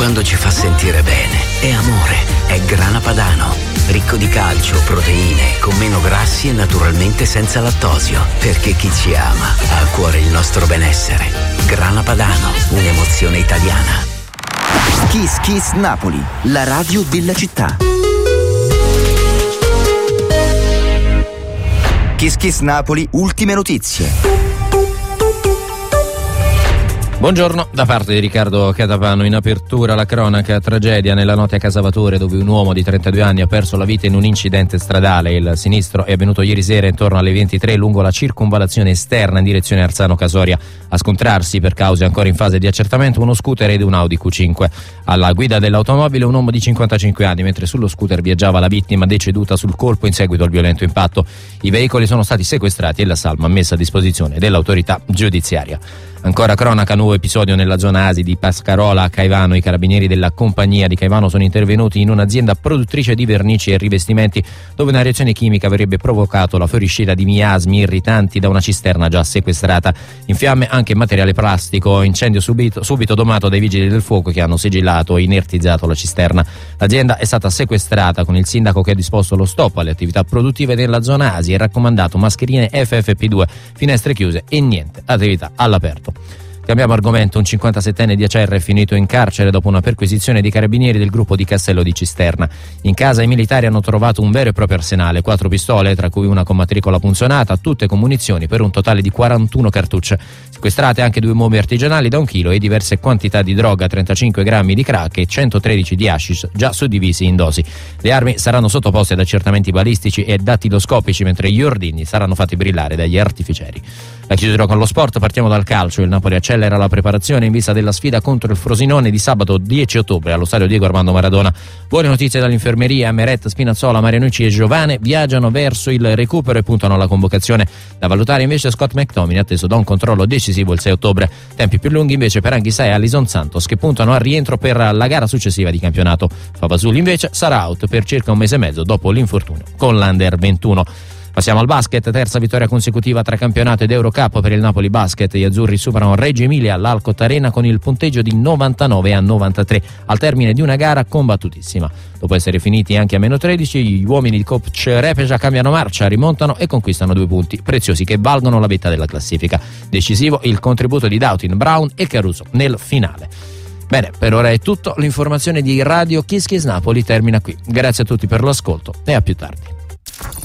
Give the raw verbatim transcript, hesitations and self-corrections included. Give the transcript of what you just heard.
quando ci fa sentire bene. È amore, è Grana Padano. Ricco di calcio, proteine, con meno grassi e naturalmente senza lattosio. Perché chi ci ama ha a cuore il nostro benessere. Grana Padano, un'emozione italiana. Kiss Kiss Napoli, la radio della città. Kiss Kiss Napoli, ultime notizie. Buongiorno, da parte di Riccardo Catapano. In apertura la cronaca, tragedia nella notte a Casavatore, dove un uomo di trentadue anni ha perso la vita in un incidente stradale. Il sinistro è avvenuto ieri sera intorno alle ventitré lungo la circonvallazione esterna in direzione Arzano Casoria. A scontrarsi, per cause ancora in fase di accertamento, uno scooter ed un Audi Q cinque. Alla guida dell'automobile un uomo di cinquantacinque anni, mentre sullo scooter viaggiava la vittima deceduta sul colpo in seguito al violento impatto. I veicoli sono stati sequestrati e la salma messa a disposizione dell'autorità giudiziaria. Ancora cronaca, nuovo episodio nella zona Asi di Pascarola a Caivano. I carabinieri della compagnia di Caivano sono intervenuti in un'azienda produttrice di vernici e rivestimenti, dove una reazione chimica avrebbe provocato la fuoriuscita di miasmi irritanti da una cisterna già sequestrata. In fiamme anche materiale plastico, incendio subito, subito domato dai vigili del fuoco che hanno sigillato e inertizzato la cisterna. L'azienda è stata sequestrata, con il sindaco che ha disposto lo stop alle attività produttive nella zona Asi e raccomandato mascherine F F P due, finestre chiuse e niente attività all'aperto. Cambiamo argomento. Un cinquantasettenne di Acerra è finito in carcere dopo una perquisizione di carabinieri del gruppo di Castello di Cisterna. In casa i militari hanno trovato un vero e proprio arsenale, quattro pistole, tra cui una con matricola punzionata, tutte con munizioni per un totale di quarantuno cartucce. Sequestrate anche due mobi artigianali da un chilo e diverse quantità di droga, trentacinque grammi di crack e centotredici di hashish, già suddivisi in dosi. Le armi saranno sottoposte ad accertamenti balistici e dattiloscopici, mentre gli ordini saranno fatti brillare dagli artificieri. La chiusura con lo sport, partiamo dal calcio. Il Napoli accelera la preparazione in vista della sfida contro il Frosinone di sabato dieci ottobre allo stadio Diego Armando Maradona. Buone notizie dall'infermeria. Meret, Spinazzola, Marianucci e Giovane viaggiano verso il recupero e puntano alla convocazione. Da valutare invece Scott McTominay, atteso da un controllo decisivo il sei ottobre. Tempi più lunghi invece per Anghissà e Alison Santos, che puntano al rientro per la gara successiva di campionato. Favazuli invece sarà out per circa un mese e mezzo dopo l'infortunio con l'Under ventuno. Passiamo al basket, terza vittoria consecutiva tra campionato ed Eurocup per il Napoli Basket. Gli azzurri superano Reggio Emilia all'Alcott Arena con il punteggio di novantanove a novantatré al termine di una gara combattutissima. Dopo essere finiti anche a meno tredici, gli uomini di coach Repeja cambiano marcia, rimontano e conquistano due punti preziosi che valgono la vetta della classifica. Decisivo il contributo di Doughtin, Brown e Caruso nel finale. Bene, per ora è tutto. L'informazione di Radio Kiss Kiss Napoli termina qui. Grazie a tutti per l'ascolto e a più tardi.